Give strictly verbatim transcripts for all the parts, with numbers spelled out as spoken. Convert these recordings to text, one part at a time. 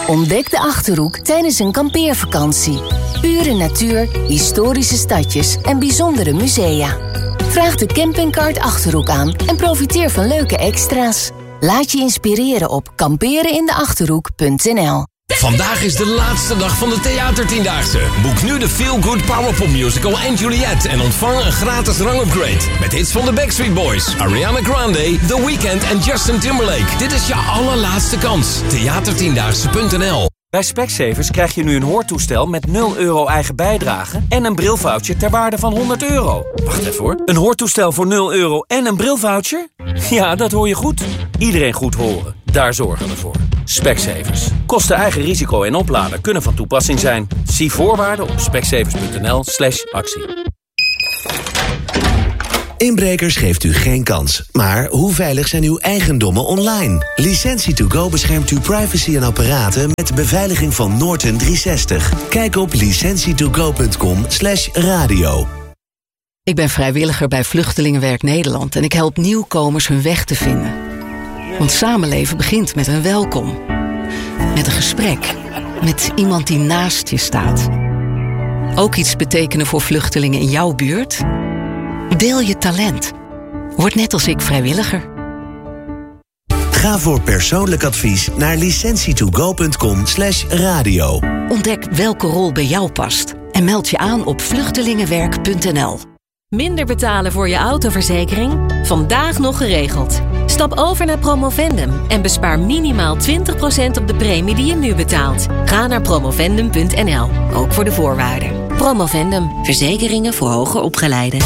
Ontdek de Achterhoek tijdens een kampeervakantie. Pure natuur, historische stadjes en bijzondere musea. Vraag de campingkaart Achterhoek aan en profiteer van leuke extra's. Laat je inspireren op kamperenindeachterhoek punt n l. Vandaag is de laatste dag van de Theatertiendaagse. Boek nu de Feel Good Powerpop Musical en Juliet en ontvang een gratis rangupgrade. Met hits van de Backstreet Boys, Ariana Grande, The Weeknd en Justin Timberlake. Dit is je allerlaatste kans. Theatertiendaagse punt n l. Bij Specsavers krijg je nu een hoortoestel met nul euro eigen bijdrage en een brilvoucher ter waarde van honderd euro. Wacht even hoor. Een hoortoestel voor nul euro en een brilvoucher? Ja, dat hoor je goed. Iedereen goed horen. Daar zorgen we voor. Specsavers. Kosten eigen risico en oplader kunnen van toepassing zijn. Zie voorwaarden op specsavers punt n l slash actie. Inbrekers geeft u geen kans. Maar hoe veilig zijn uw eigendommen online? Licentie to go beschermt uw privacy en apparaten met beveiliging van Norton driehonderdzestig. Kijk op licentie to go punt com slash radio. Ik ben vrijwilliger bij Vluchtelingenwerk Nederland en ik help nieuwkomers hun weg te vinden. Want samenleven begint met een welkom. Met een gesprek. Met iemand die naast je staat. Ook iets betekenen voor vluchtelingen in jouw buurt? Deel je talent. Word net als ik vrijwilliger. Ga voor persoonlijk advies naar licentie to go punt com slash radio. Ontdek welke rol bij jou past. En meld je aan op vluchtelingenwerk punt n l. Minder betalen voor je autoverzekering? Vandaag nog geregeld. Stap over naar Promovendum en bespaar minimaal twintig procent op de premie die je nu betaalt. Ga naar promovendum punt n l, ook voor de voorwaarden. Promovendum, verzekeringen voor hoger opgeleiden.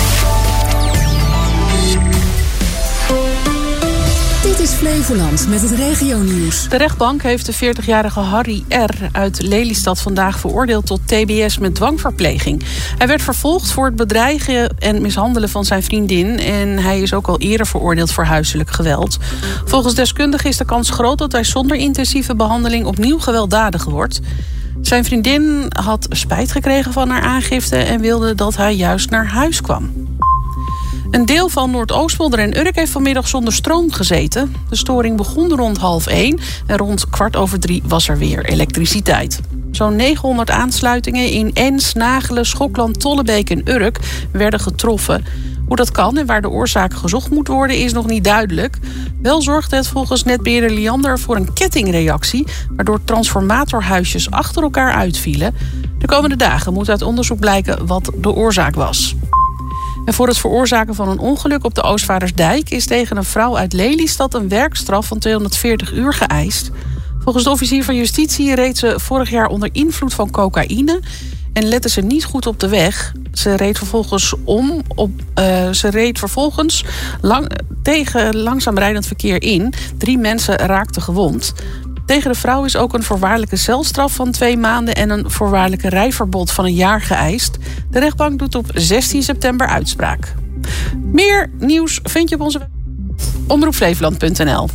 Dit is Flevoland met het regionieuws. De rechtbank heeft de veertigjarige Harry R. uit Lelystad vandaag veroordeeld tot T B S met dwangverpleging. Hij werd vervolgd voor het bedreigen en mishandelen van zijn vriendin en hij is ook al eerder veroordeeld voor huiselijk geweld. Volgens deskundigen is de kans groot dat hij zonder intensieve behandeling opnieuw gewelddadig wordt. Zijn vriendin had spijt gekregen van haar aangifte en wilde dat hij juist naar huis kwam. Een deel van Noordoostpolder en Urk heeft vanmiddag zonder stroom gezeten. De storing begon rond half één en rond kwart over drie was er weer elektriciteit. Zo'n negenhonderd aansluitingen in Ens, Nagelen, Schokland, Tollebeek en Urk werden getroffen. Hoe dat kan en waar de oorzaak gezocht moet worden is nog niet duidelijk. Wel zorgde het volgens netbeheerder Liander voor een kettingreactie, waardoor transformatorhuisjes achter elkaar uitvielen. De komende dagen moet uit onderzoek blijken wat de oorzaak was. En voor het veroorzaken van een ongeluk op de Oostvaardersdijk is tegen een vrouw uit Lelystad een werkstraf van tweehonderdveertig uur geëist. Volgens de officier van justitie reed ze vorig jaar onder invloed van cocaïne en lette ze niet goed op de weg. Ze reed vervolgens om op, uh, ze reed vervolgens lang, tegen langzaam rijdend verkeer in. Drie mensen raakten gewond. Tegen de vrouw is ook een voorwaardelijke celstraf van twee maanden en een voorwaardelijke rijverbod van een jaar geëist. De rechtbank doet op zestien september uitspraak. Meer nieuws vind je op onze omroep flevoland punt n l.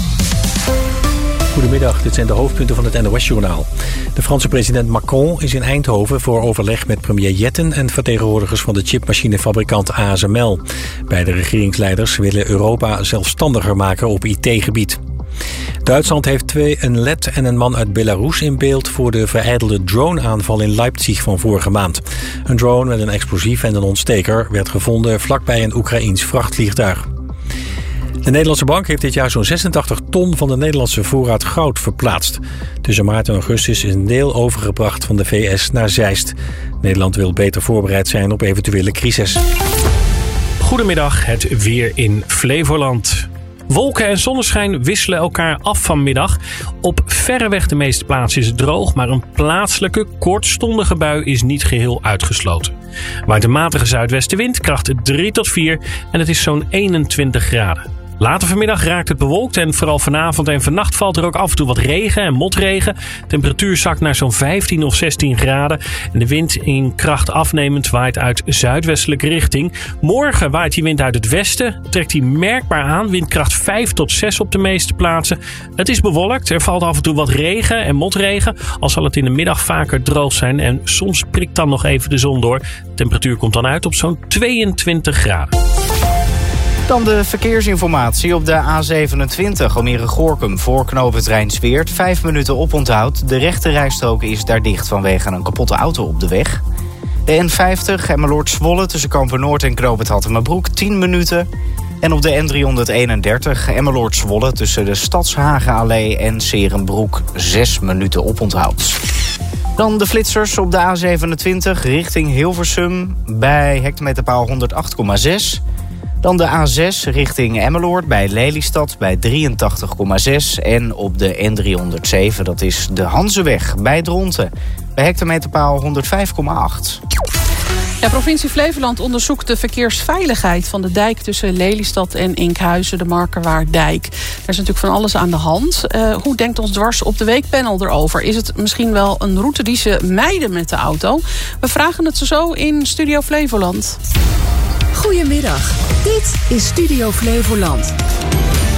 Goedemiddag, dit zijn de hoofdpunten van het N O S-journaal. De Franse president Macron is in Eindhoven voor overleg met premier Jetten en vertegenwoordigers van de chipmachinefabrikant A S M L. Beide regeringsleiders willen Europa zelfstandiger maken op I T-gebied. Duitsland heeft twee, een led en een man uit Belarus in beeld voor de verijdelde drone-aanval in Leipzig van vorige maand. Een drone met een explosief en een ontsteker werd gevonden vlakbij een Oekraïens vrachtvliegtuig. De Nederlandse Bank heeft dit jaar zo'n zesentachtig ton van de Nederlandse voorraad goud verplaatst. Tussen maart en augustus is een deel overgebracht van de V S naar Zeist. Nederland wil beter voorbereid zijn op eventuele crisis. Goedemiddag, het weer in Flevoland. Wolken en zonneschijn wisselen elkaar af vanmiddag. Op verreweg de meeste plaatsen is het droog, maar een plaatselijke kortstondige bui is niet geheel uitgesloten. Waait een matige zuidwestenwind, kracht drie tot vier en het is zo'n eenentwintig graden. Later vanmiddag raakt het bewolkt en vooral vanavond en vannacht valt er ook af en toe wat regen en motregen. Temperatuur zakt naar zo'n vijftien of zestien graden. En de wind in kracht afnemend waait uit zuidwestelijke richting. Morgen waait die wind uit het westen, trekt die merkbaar aan. Windkracht vijf tot zes op de meeste plaatsen. Het is bewolkt, er valt af en toe wat regen en motregen. Al zal het in de middag vaker droog zijn en soms prikt dan nog even de zon door. De temperatuur komt dan uit op zo'n tweeëntwintig graden. Dan de verkeersinformatie op de A zevenentwintig Almere-Goorkum voor knooppunt Rijnsweert. Vijf minuten oponthoud. De rechte rijstrook is daar dicht vanwege een kapotte auto op de weg. De N vijftig Emmeloord-Zwolle tussen Kampen-Noord en knooppunt Hattemerbroek tien minuten. En op de N driehonderdeenendertig Emmeloord-Zwolle tussen de Stadshagenallee en Serenbroek zes minuten oponthoud. Dan de flitsers op de A zevenentwintig richting Hilversum bij hectometerpaal honderd acht komma zes. Dan de A zes richting Emmeloord bij Lelystad bij drieëntachtig komma zes. En op de N driehonderdzeven, dat is de Hanzeweg bij Dronten bij hectometerpaal honderdvijf komma acht. Ja, provincie Flevoland onderzoekt de verkeersveiligheid van de dijk tussen Lelystad en Enkhuizen, de Markerwaarddijk. Er is natuurlijk van alles aan de hand. Uh, hoe denkt ons dwars op de weekpanel erover? Is het misschien wel een route die ze mijden met de auto? We vragen het zo in Studio Flevoland. Goedemiddag, dit is Studio Flevoland.